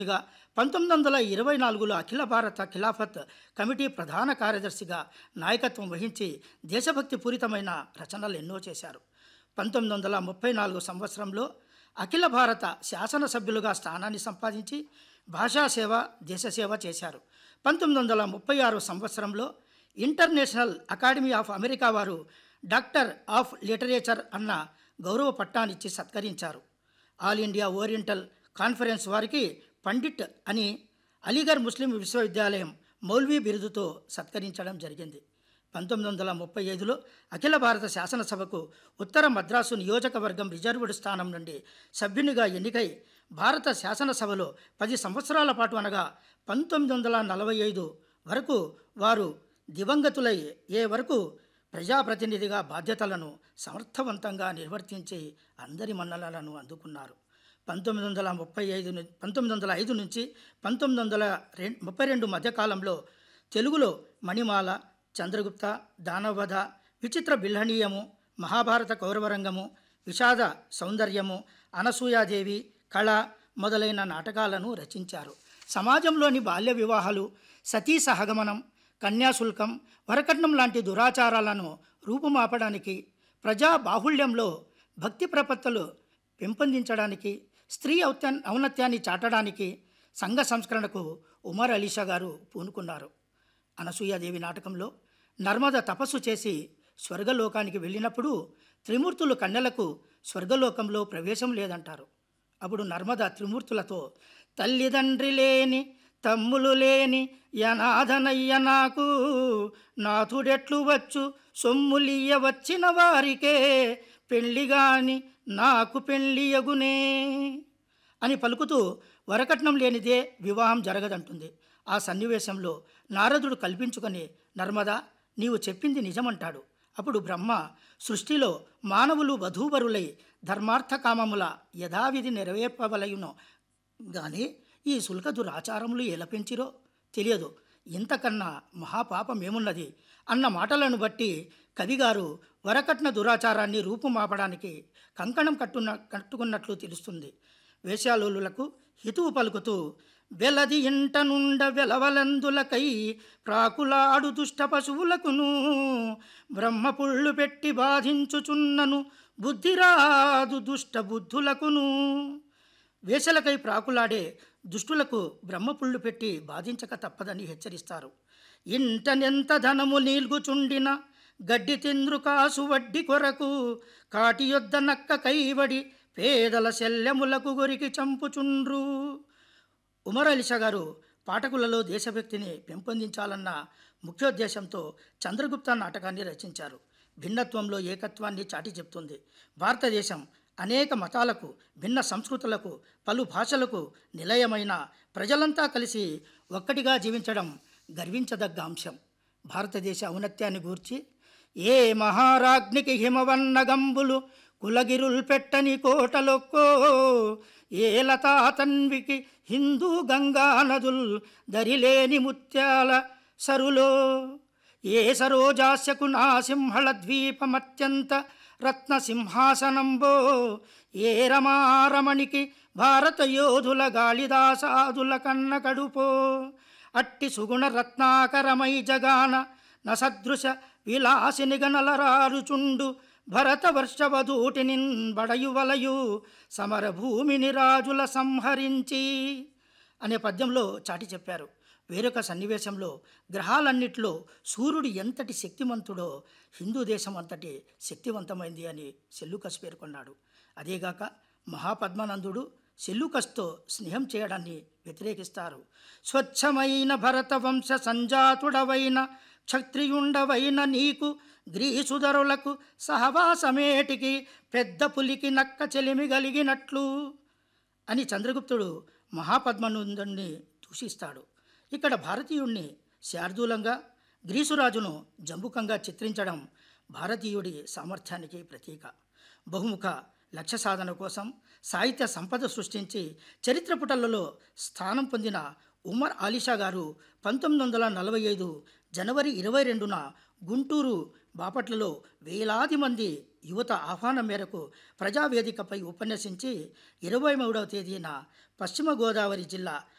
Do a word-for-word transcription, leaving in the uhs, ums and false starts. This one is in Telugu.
ఇక పంతొమ్మిది వందల ఇరవై నాలుగులో అఖిల భారత ఖిలాఫత్ కమిటీ ప్రధాన కార్యదర్శిగా నాయకత్వం వహించి దేశభక్తి పూరితమైన రచనలు ఎన్నో చేశారు. పంతొమ్మిది వందల ముప్పై నాలుగు సంవత్సరంలో అఖిల భారత శాసనసభ్యులుగా స్థానాన్ని సంపాదించి భాషాసేవ దేశసేవ చేశారు. పంతొమ్మిది వందల ముప్పై ఆరు సంవత్సరంలో ఇంటర్నేషనల్ అకాడమీ ఆఫ్ అమెరికా వారు డాక్టర్ ఆఫ్ లిటరేచర్ అన్న గౌరవ పట్టాన్నిచ్చి సత్కరించారు. ఆల్ ఇండియా ఓరియంటల్ కాన్ఫరెన్స్ వారికి పండిట్ అని అలీగర్ ముస్లిం విశ్వవిద్యాలయం మౌల్వీ బిరుదుతో సత్కరించడం జరిగింది. పంతొమ్మిది వందల ముప్పై ఐదులో అఖిల భారత శాసనసభకు ఉత్తర మద్రాసు నియోజకవర్గం రిజర్వ్డ్ స్థానం నుండి సభ్యునిగా ఎన్నికై భారత శాసనసభలో పది సంవత్సరాల పాటు అనగా పంతొమ్మిది వందల నలభై ఐదు వరకు వారు దివంగతులై ఏ వరకు ప్రజాప్రతినిధిగా బాధ్యతలను సమర్థవంతంగా నిర్వర్తించి అందరి మన్ననలను అందుకున్నారు. పంతొమ్మిది వందల ముప్పై ఐదు పంతొమ్మిది వందల ఐదు నుంచి పంతొమ్మిది వందల రె ముప్పై రెండు మధ్యకాలంలో తెలుగులో మణిమాల, చంద్రగుప్త, దానవధ, విచిత్ర బిల్హణీయము, మహాభారత కౌరవరంగము, విషాద సౌందర్యము, అనసూయాదేవి, కళ మొదలైన నాటకాలను రచించారు. సమాజంలోని బాల్య వివాహాలు, సతీ సహగమనం, కన్యాశుల్కం, వరకట్నం లాంటి దురాచారాలను రూపుమాపడానికి, ప్రజా బాహుళ్యంలో భక్తి ప్రపత్తులు పెంపొందించడానికి, స్త్రీ ఔత్య ఔన్నత్యాన్ని చాటడానికి సంఘ సంస్కరణకు ఉమర్ అలీషా గారు పూనుకున్నారు. అనసూయాదేవి నాటకంలో నర్మద తపస్సు చేసి స్వర్గలోకానికి వెళ్ళినప్పుడు త్రిమూర్తులు కన్యలకు స్వర్గలోకంలో ప్రవేశం లేదంటారు. అప్పుడు నర్మద త్రిమూర్తులతో, తల్లిదండ్రి లేని తమ్ములు లేని యనాథనయ్య నాకు, నాథుడెట్లు వచ్చు సొమ్ములియ వచ్చిన వారికే, పెళ్ళిగాని నాకు పెళ్ళియగునే అని పలుకుతూ వరకట్నం లేనిదే వివాహం జరగదంటుంది. ఆ సన్నివేశంలో నారదుడు కల్పించుకొని, నర్మదా నీవు చెప్పింది నిజమంటాడు. అప్పుడు బ్రహ్మ, సృష్టిలో మానవులు వధూవరులై ధర్మార్థ కామముల యథావిధి నెరవేర్పవలయును గాని ఈ శుల్క దురాచారములు ఎలా పెంచిరో తెలియదు, ఇంతకన్నా మహాపాపమేమున్నది అన్న మాటలను బట్టి కవిగారు వరకట్న దురాచారాన్ని రూపుమాపడానికి కంకణం కట్టున కట్టుకున్నట్లు తెలుస్తుంది. వేశ్యాలోలులకు హితువు పలుకుతూ, వెలది ఇంట నుండ వెలవలందులకై ప్రాకులాడు దుష్ట పశువులకును, బ్రహ్మపుళ్ళు పెట్టి బాధించుచున్నను బుద్ధిరాదు దుష్ట బుద్ధులకును. వేసలకై ప్రాకులాడే దుష్టులకు బ్రహ్మపుళ్ళు పెట్టి బాధించక తప్పదని హెచ్చరిస్తారు. ఇంటనెంత ధనము నీల్గుచుండిన గడ్డి తింద్రు కాసు వడ్డీ కొరకు, కాటి యొద్ద నక్క కైవడి పేదల శల్యములకు గొరికి చంపుచుండ్రు. ఉమర్ అలీషా గారు పాఠకులలో దేశభక్తిని పెంపొందించాలన్న ముఖ్యోద్దేశంతో చంద్రగుప్త నాటకాన్ని రచించారు. భిన్నత్వంలో ఏకత్వాన్ని చాటి చెప్తుంది. భారతదేశం అనేక మతాలకు, భిన్న సంస్కృతులకు, పలు భాషలకు నిలయమైన ప్రజలంతా కలిసి ఒక్కటిగా జీవించడం గర్వించదగ్గ అంశం. భారతదేశ ఔన్నత్యాన్ని గూర్చి, ఏ మహారాజ్ఞికి హిమవన్న గంబులు కులగిరుల్ పెట్టని కోటలొక్కో, ఏ లతాతన్వికి హిందూ గంగా నదుల్ దరిలేని ముత్యాల సరులో, ఏ సరోజాస్యకు నా సింహళ ద్వీపమత్యంత రత్న సింహాసనంబో, ఏ రమారమణికి భారత యోధుల గాళిదాసాదుల కన్న కడుపో, అట్టి సుగుణ రత్నాకరమై జగాన నసదృశ విలాసిని గనలరారుచుండు భరత వర్షవధూటినిన్ బడయువలయు సమరభూమిని రాజుల సంహరించి అనే పద్యంలో చాటి చెప్పారు. వేరొక సన్నివేశంలో గ్రహాలన్నిట్లో సూర్యుడు ఎంతటి శక్తివంతుడో హిందూ దేశం అంతటి శక్తివంతమైంది అని సెల్యూకస్ పేర్కొన్నాడు. అదేగాక మహాపద్మనందుడు సెల్యూకస్తో స్నేహం చేయడాన్ని వ్యతిరేకిస్తారు. స్వచ్ఛమైన భరత వంశ సంజాతుడవైన క్షత్రియుండవైన నీకు గ్రీసుధరులకు సహవాసమేటికి పెద్ద పులికి నక్క చెలిమి కలిగినట్లు అని చంద్రగుప్తుడు మహాపద్మనందుని దూషిస్తాడు. ఇక్కడ భారతీయుణ్ణి శార్దూలంగా, గ్రీసురాజును జంబుకంగా చిత్రించడం భారతీయుడి సామర్థ్యానికి ప్రతీక. బహుముఖ లక్ష్య సాధన కోసం సాహిత్య సంపద సృష్టించి చరిత్ర పుటలలో స్థానం పొందిన ఉమర్ అలీషా గారు పంతొమ్మిది వందల నలభై ఐదు జనవరి ఇరవై రెండున గుంటూరు బాపట్లలో వేలాది మంది యువత ఆహ్వానం మేరకు ప్రజావేదికపై ఉపన్యసించి ఇరవై మూడవ తేదీన పశ్చిమ గోదావరి జిల్లా